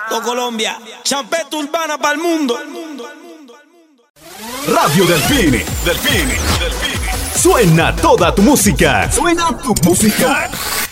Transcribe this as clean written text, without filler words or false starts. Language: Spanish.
todo Colombia. Champeta urbana para el mundo. Radio Delfín. Delfín. Suena toda tu música. Suena tu música.